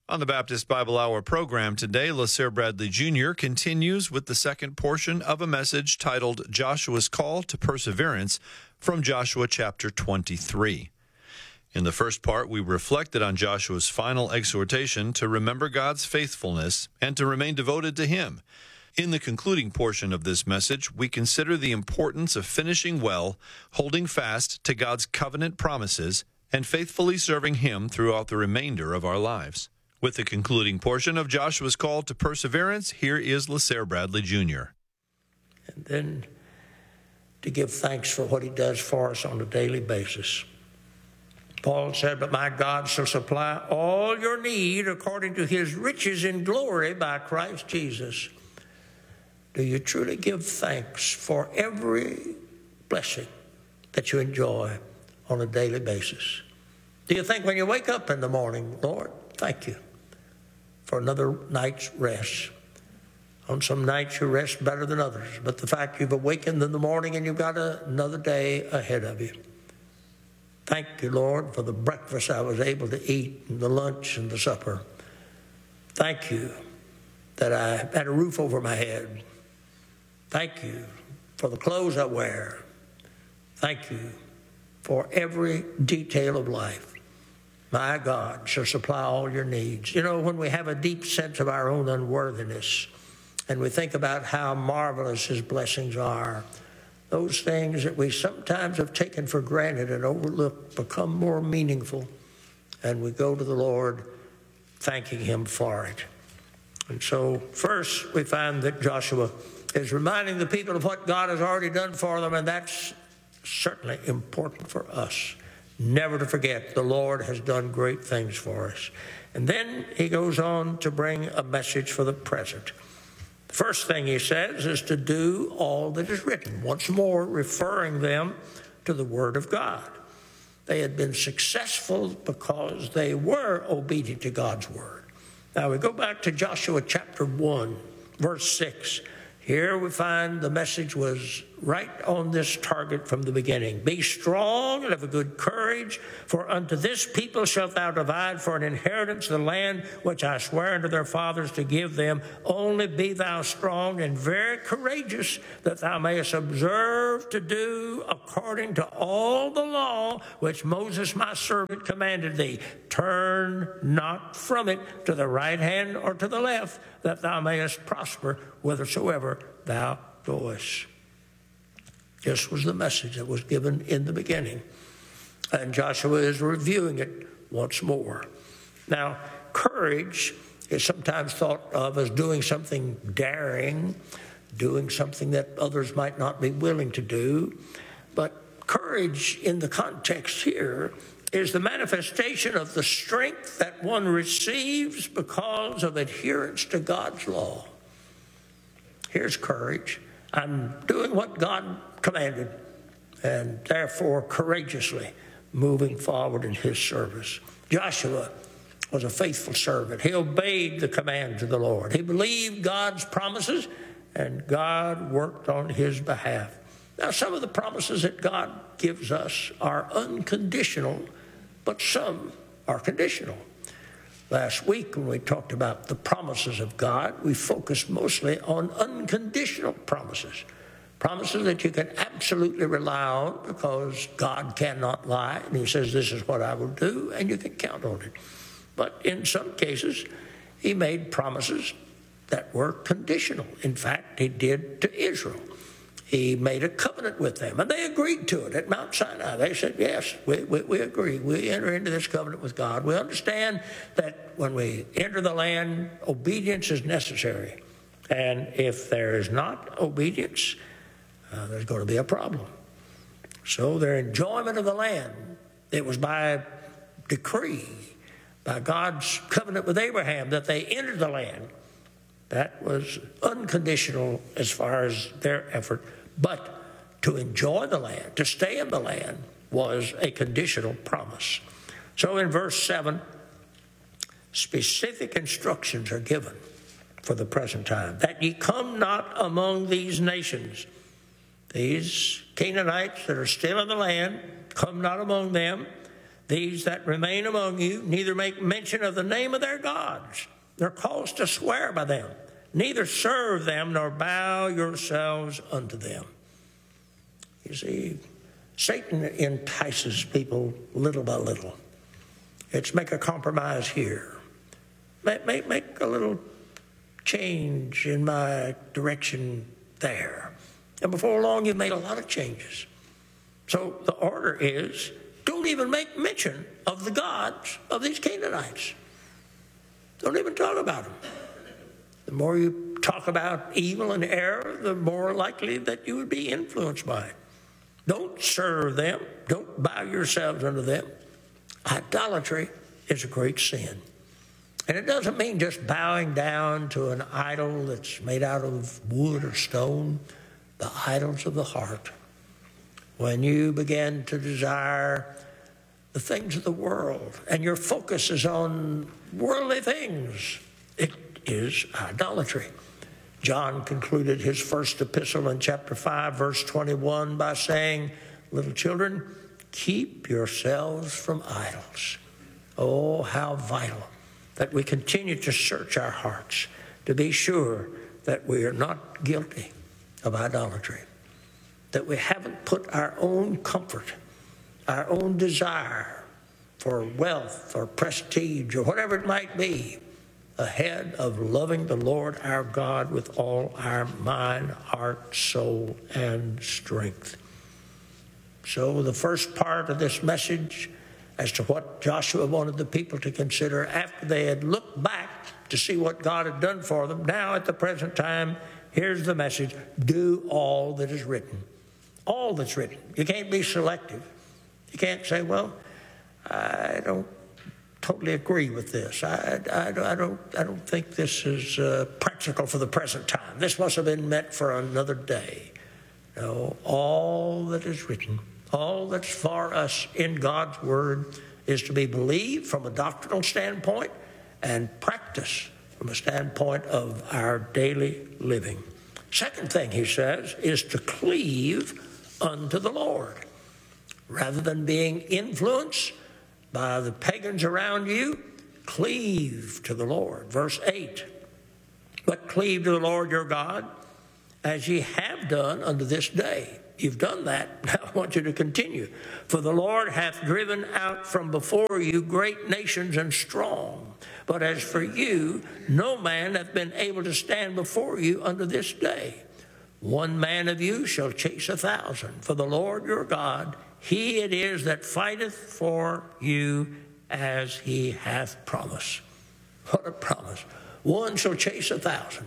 On the Baptist Bible Hour program today, LaSare Bradley Jr. continues with the second portion of a message titled Joshua's Call to Perseverance from Joshua chapter 23. In the first part, we reflected on Joshua's final exhortation to remember God's faithfulness and to remain devoted to Him. In the concluding portion of this message, we consider the importance of finishing well, holding fast to God's covenant promises, and faithfully serving Him throughout the remainder of our lives. With the concluding portion of Joshua's Call to Perseverance, here is LaSare Bradley Jr. And then to give thanks for what He does for us on a daily basis. Paul said, "But my God shall supply all your need according to His riches in glory by Christ Jesus." Do you truly give thanks for every blessing that you enjoy on a daily basis? Do you think when you wake up in the morning, Lord, thank you for another night's rest? On some nights you rest better than others, but the fact you've awakened in the morning and you've got another day ahead of you. Thank you, Lord, for the breakfast I was able to eat and the lunch and the supper. Thank you that I had a roof over my head. Thank you for the clothes I wear. Thank you for every detail of life. My God shall supply all your needs. You know, when we have a deep sense of our own unworthiness and we think about how marvelous His blessings are, those things that we sometimes have taken for granted and overlooked become more meaningful, and we go to the Lord thanking Him for it. And so first we find that Joshua is reminding the people of what God has already done for them, and that's certainly important for us. Never to forget the Lord has done great things for us. And then he goes on to bring a message for the present. The first thing he says is to do all that is written, once more referring them to the Word of God. They had been successful because they were obedient to God's Word. Now we go back to Joshua chapter 1, verse 6. Here we find the message was right on this target from the beginning. "Be strong and of a good courage, for unto this people shalt thou divide for an inheritance the land which I swear unto their fathers to give them. Only be thou strong and very courageous, that thou mayest observe to do according to all the law which Moses my servant commanded thee. Turn not from it to the right hand or to the left, that thou mayest prosper whithersoever thou goest." This was the message that was given in the beginning. And Joshua is reviewing it once more. Now, courage is sometimes thought of as doing something daring, doing something that others might not be willing to do. But courage in the context here is the manifestation of the strength that one receives because of adherence to God's law. Here's courage. I'm doing what God commanded, and therefore courageously moving forward in His service. Joshua was a faithful servant. He obeyed the commands of the Lord. He believed God's promises, and God worked on his behalf. Now, some of the promises that God gives us are unconditional, but some are conditional. Last week, when we talked about the promises of God, we focused mostly on unconditional promises. Promises that you can absolutely rely on because God cannot lie, and He says, "This is what I will do," and you can count on it. But in some cases, He made promises that were conditional. In fact, He did to Israel. He made a covenant with them, and they agreed to it at Mount Sinai. They said, "Yes, we agree. We enter into this covenant with God. We understand that when we enter the land, obedience is necessary. And if there is not obedience, there's going to be a problem." So their enjoyment of the land, it was by decree, by God's covenant with Abraham, that they entered the land. That was unconditional as far as their effort. But to enjoy the land, to stay in the land, was a conditional promise. So in verse 7, specific instructions are given for the present time. "That ye come not among these nations." These Canaanites that are still in the land, come not among them. these that remain among you neither make mention of the name of their gods, nor cause to swear by them, neither serve them, nor bow yourselves unto them. You see, Satan entices people little by little. It's make a compromise here. Make a little change in my direction there. And before long, you've made a lot of changes. So the order is, don't even make mention of the gods of these Canaanites. Don't even talk about them. The more you talk about evil and error, the more likely that you would be influenced by it. Don't serve them. Don't bow yourselves unto them. Idolatry is a great sin. And it doesn't mean just bowing down to an idol that's made out of wood or stone. The idols of the heart. When you begin to desire the things of the world and your focus is on worldly things, it is idolatry. John concluded his first epistle in chapter 5, verse 21 by saying, little children, keep yourselves from idols. Oh, how vital that we continue to search our hearts to be sure that we are not guilty of idolatry, that we haven't put our own comfort, our own desire for wealth or prestige or whatever it might be ahead of loving the Lord our God with all our mind, heart, soul, and strength. So the first part of this message as to what Joshua wanted the people to consider after they had looked back to see what God had done for them, now at the present time, here's the message: do all that is written. All that's written. You can't be selective. You can't say, well, I don't totally agree with this. I don't think this is practical for the present time. This must have been meant for another day. No, all that is written, all that's for us in God's Word is to be believed from a doctrinal standpoint and practiced from a standpoint of our daily living. Second thing he says is to cleave unto the Lord. Rather than being influenced by the pagans around you, cleave to the Lord. Verse 8, but cleave to the Lord your God as ye have done unto this day. You've done that. Now I want you to continue. For the Lord hath driven out from before you great nations and strong. But as for you, no man hath been able to stand before you unto this day. One man of you shall chase 1,000. For the Lord your God, he it is that fighteth for you as he hath promised. What a promise. One shall chase 1,000.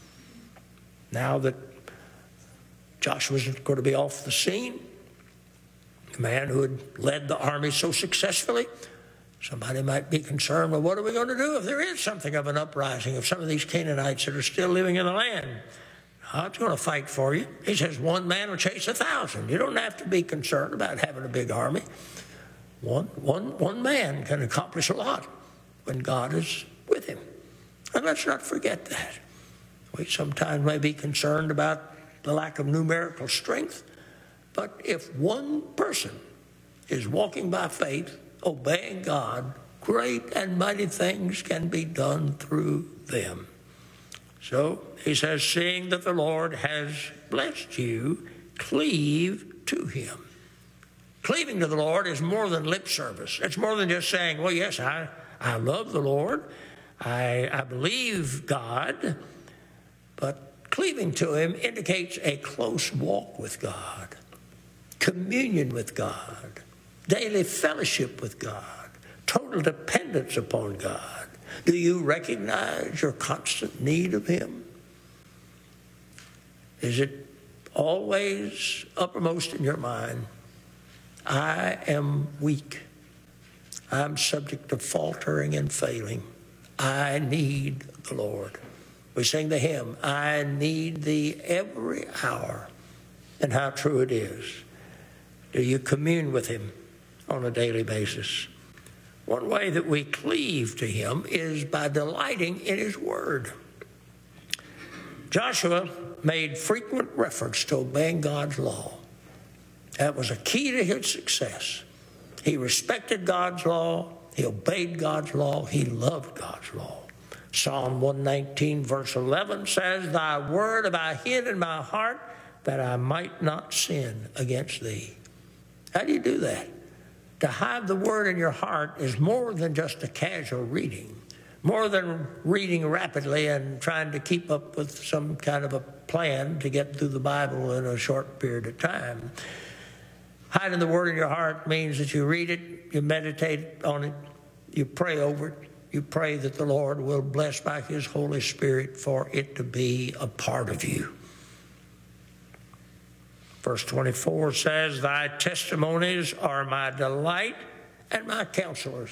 Now that Joshua's going to be off the scene, the man who had led the army so successfully, somebody might be concerned, well, what are we going to do if there is something of an uprising of some of these Canaanites that are still living in the land? God's going to fight for you. He says one man will chase 1,000. You don't have to be concerned about having a big army. One man can accomplish a lot when God is with him. And let's not forget that. We sometimes may be concerned about the lack of numerical strength, but if one person is walking by faith, obeying God, great and mighty things can be done through them. So he says, seeing that the Lord has blessed you, cleave to him. Cleaving to the Lord is more than lip service. It's more than just saying, well, yes, I love the Lord. I believe God. But cleaving to him indicates a close walk with God, communion with God, daily fellowship with God, total dependence upon God. Do you recognize your constant need of him? Is it always uppermost in your mind? I am weak. I'm subject to faltering and failing. I need the Lord. We sing the hymn, I need thee every hour. And how true it is. Do you commune with him on a daily basis? One way that we cleave to him is by delighting in his word. Joshua made frequent reference to obeying God's law. That was a key to his success. He respected God's law. He obeyed God's law. He loved God's law. Psalm 119 verse 11 says, Thy word have I hid in my heart that I might not sin against thee. How do you do that? To hide the word in your heart is more than just a casual reading, more than reading rapidly and trying to keep up with some kind of a plan to get through the Bible in a short period of time. Hiding the word in your heart means that you read it, you meditate on it, you pray over it, you pray that the Lord will bless by His Holy Spirit for it to be a part of you. Verse 24 says, Thy testimonies are my delight and my counselors.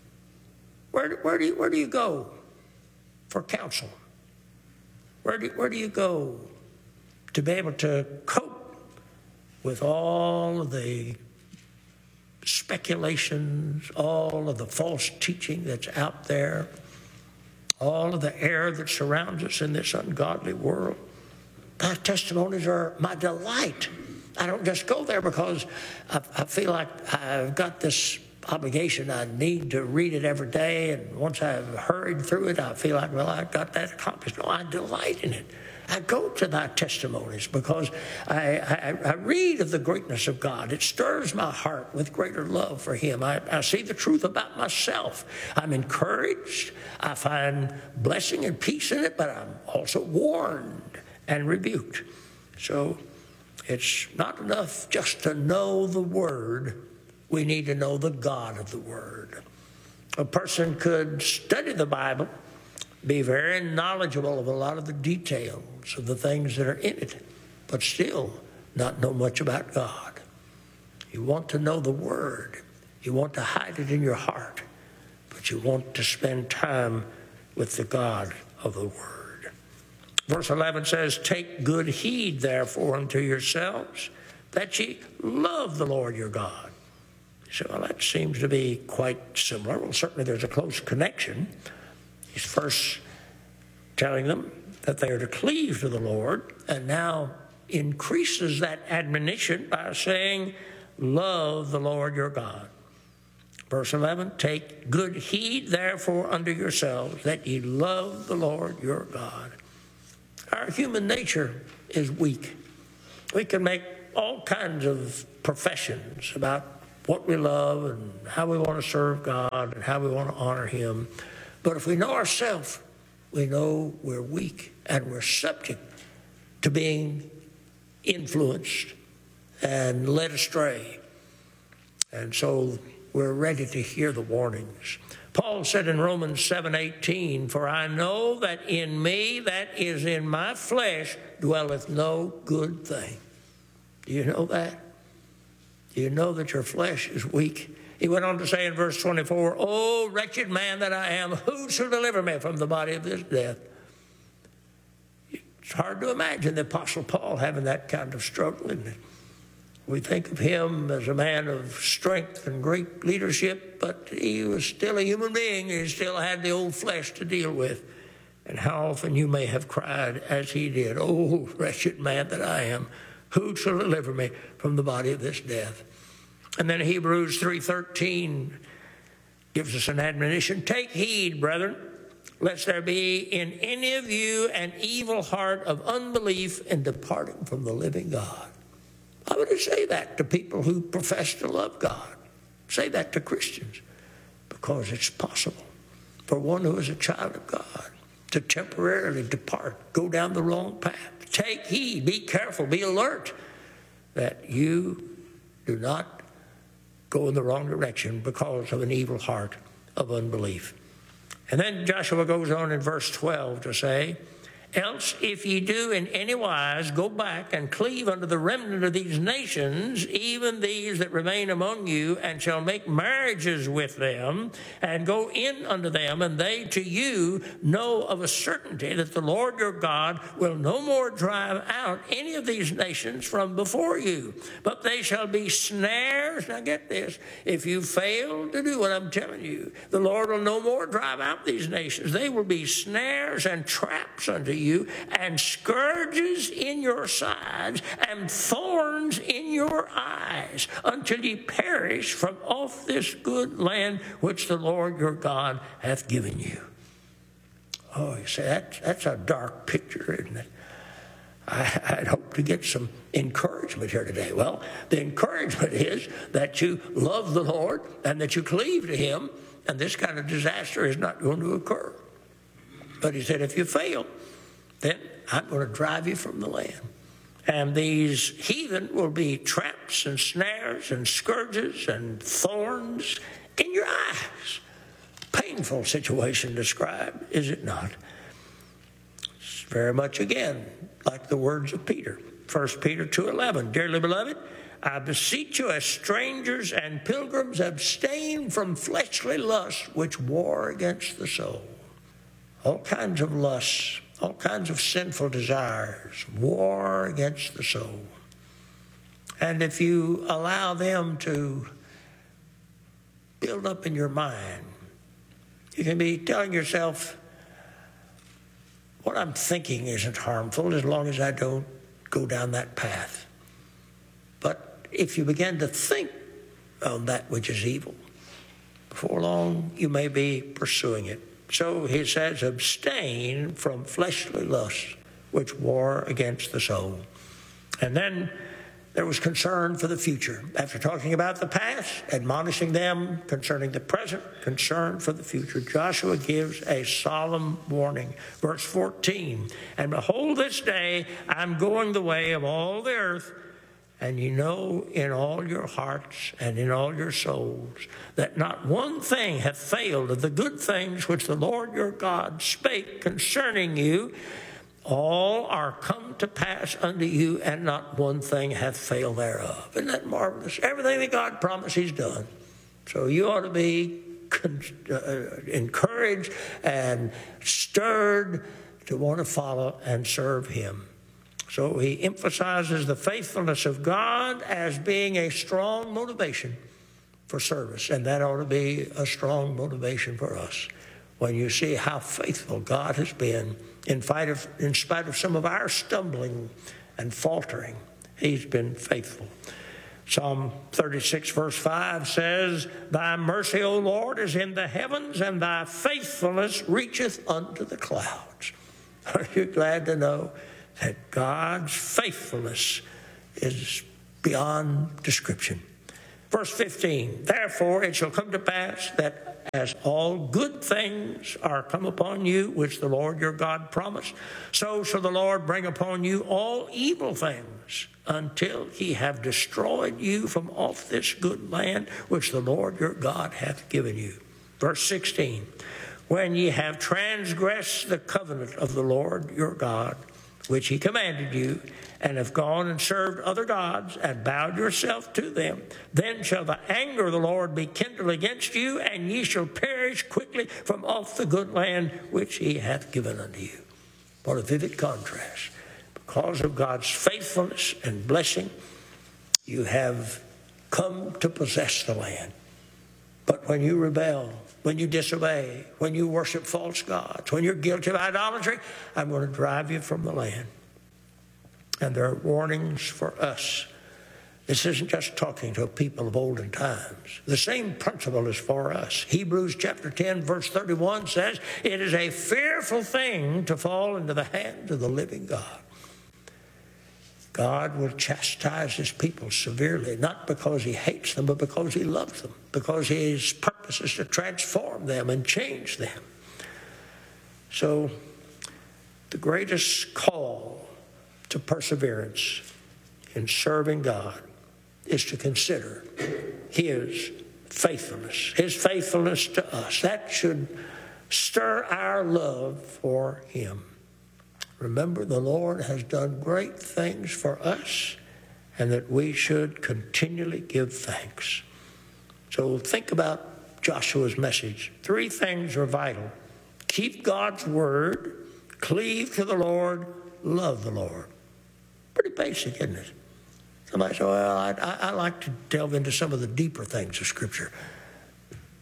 Where do you go for counsel? Where do you go to be able to cope with all of the speculations, all of the false teaching that's out there, all of the error that surrounds us in this ungodly world? Thy testimonies are my delight. I don't just go there because I feel like I've got this obligation. I need to read it every day, and once I've hurried through it, I feel like, well, I've got that accomplished. No, I delight in it. I go to thy testimonies because I read of the greatness of God. It stirs my heart with greater love for Him. I see the truth about myself. I'm encouraged. I find blessing and peace in it, but I'm also warned and rebuked. So it's not enough just to know the Word. We need to know the God of the Word. A person could study the Bible, be very knowledgeable of a lot of the details of the things that are in it, but still not know much about God. You want to know the Word. You want to hide it in your heart, but you want to spend time with the God of the Word. Verse 11 says, Take good heed, therefore, unto yourselves, that ye love the Lord your God. You say, well, that seems to be quite similar. Well, certainly there's a close connection. He's first telling them that they are to cleave to the Lord, and now increases that admonition by saying, Love the Lord your God. Verse 11, Take good heed, therefore, unto yourselves, that ye love the Lord your God. Our human nature is weak. We can make all kinds of professions about what we love and how we want to serve God and how we want to honor Him. But if we know ourselves, we know we're weak and we're subject to being influenced and led astray. And so we're ready to hear the warnings. Paul said in Romans 7:18, For I know that in me, that is in my flesh, dwelleth no good thing. Do you know that? Do you know that your flesh is weak? He went on to say in verse 24, O wretched man that I am, who shall deliver me from the body of this death? It's hard to imagine the Apostle Paul having that kind of struggle, isn't it? We think of him as a man of strength and great leadership, but he was still a human being. He still had the old flesh to deal with. And how often you may have cried as he did, Oh, wretched man that I am, who shall deliver me from the body of this death? And then Hebrews 3:13 gives us an admonition. Take heed, brethren, lest there be in any of you an evil heart of unbelief in departing from the living God. I would say that to people who profess to love God. Say that to Christians, because it's possible for one who is a child of God to temporarily depart, go down the wrong path. Take heed, be careful, be alert that you do not go in the wrong direction because of an evil heart of unbelief. And then Joshua goes on in verse 12 to say, Else if ye do in any wise go back and cleave unto the remnant of these nations, even these that remain among you, and shall make marriages with them, and go in unto them, and they to you, know of a certainty that the Lord your God will no more drive out any of these nations from before you, but they shall be snares. Now get this, if you fail to do what I'm telling you, the Lord will no more drive out these nations. They will be snares and traps unto you, and scourges in your sides, and thorns in your eyes, until ye perish from off this good land which the Lord your God hath given you. Oh, you say, that's a dark picture, isn't it? I'd hope to get some encouragement here today. Well, the encouragement is that you love the Lord and that you cleave to Him, and this kind of disaster is not going to occur. But He said, if you fail, then I'm going to drive you from the land. And these heathen will be traps and snares and scourges and thorns in your eyes. Painful situation described, is it not? It's very much, again, like the words of Peter. 1 Peter 2:11, dearly beloved, I beseech you as strangers and pilgrims, abstain from fleshly lusts which war against the soul. All kinds of lusts, all kinds of sinful desires, war against the soul. And if you allow them to build up in your mind, you can be telling yourself, what I'm thinking isn't harmful as long as I don't go down that path. But if you begin to think on that which is evil, before long you may be pursuing it. So he says, abstain from fleshly lusts which war against the soul. And then there was concern for the future. After talking about the past, admonishing them concerning the present, concern for the future, Joshua gives a solemn warning. Verse 14, and behold, this day I'm going the way of all the earth, and you know in all your hearts and in all your souls that not one thing hath failed of the good things which the Lord your God spake concerning you. All are come to pass unto you, and not one thing hath failed thereof. Isn't that marvelous? Everything that God promised, He's done. So you ought to be encouraged and stirred to want to follow and serve Him. So he emphasizes the faithfulness of God as being a strong motivation for service, and that ought to be a strong motivation for us. When you see how faithful God has been, in spite of some of our stumbling and faltering, He's been faithful. Psalm 36, verse 5 says, thy mercy, O Lord, is in the heavens, and thy faithfulness reacheth unto the clouds. Are you glad to know that God's faithfulness is beyond description? Verse 15, therefore it shall come to pass that as all good things are come upon you, which the Lord your God promised, so shall the Lord bring upon you all evil things, until He have destroyed you from off this good land, which the Lord your God hath given you. Verse 16, when ye have transgressed the covenant of the Lord your God, which He commanded you, and have gone and served other gods, and bowed yourself to them, then shall the anger of the Lord be kindled against you, and ye shall perish quickly from off the good land which He hath given unto you. What a vivid contrast. Because of God's faithfulness and blessing, you have come to possess the land. But when you rebel, when you disobey, when you worship false gods, when you're guilty of idolatry, I'm going to drive you from the land. And there are warnings for us. This isn't just talking to a people of olden times. The same principle is for us. Hebrews chapter 10, verse 31 says, it is a fearful thing to fall into the hands of the living God. God will chastise His people severely, not because He hates them, but because He loves them, because His purpose is to transform them and change them. So the greatest call to perseverance in serving God is to consider His faithfulness to us. That should stir our love for Him. Remember, the Lord has done great things for us, and that we should continually give thanks. So think about Joshua's message. 3 things are vital. Keep God's word, cleave to the Lord, love the Lord. Pretty basic, isn't it? Somebody says, well, I like to delve into some of the deeper things of Scripture.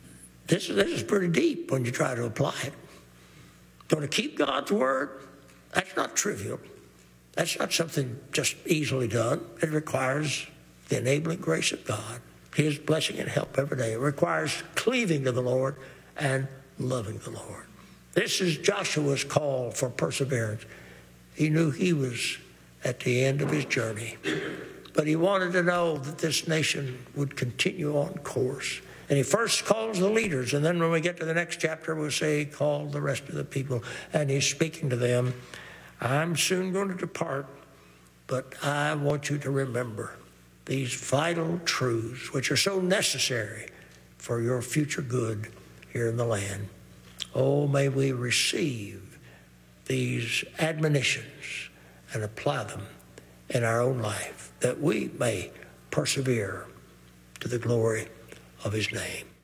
This is pretty deep when you try to apply it. Going to keep God's word, That's not trivial. That's not something just easily done. It requires the enabling grace of God, His blessing and help every day. It requires cleaving to the Lord and loving the Lord. This is Joshua's call for perseverance. He knew he was at the end of his journey, but he wanted to know that this nation would continue on course. And he first calls the leaders, and then when we get to the next chapter, we'll say he called the rest of the people, and he's speaking to them. I'm soon going to depart, but I want you to remember these vital truths which are so necessary for your future good here in the land. Oh, may we receive these admonitions and apply them in our own life, that we may persevere to the glory of His name.